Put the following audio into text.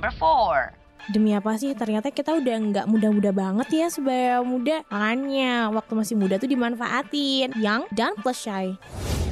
number 4. Demi apa sih? Ternyata kita udah nggak muda-muda banget ya sebagai muda. Makanya waktu masih muda tuh dimanfaatin. Young dan plus shy.